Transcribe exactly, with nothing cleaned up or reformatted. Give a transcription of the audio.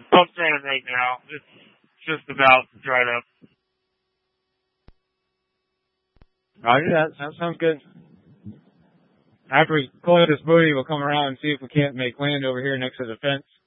Pump sand right now. It's just about dried up. Roger that. That sounds good. After we pull out this buoy, we'll come around and see if we can't make land over here next to the fence.